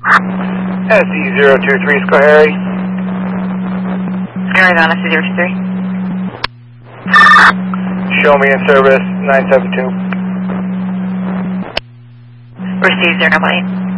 SE023 Schoharie. Arizona SE023. Show me in service 972. Receive 0 918.